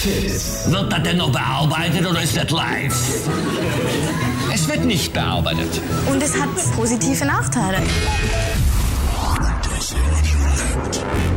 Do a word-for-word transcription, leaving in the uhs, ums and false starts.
Fit. Wird das denn noch bearbeitet oder ist das live? Es wird nicht bearbeitet. Und es hat positive Nachteile.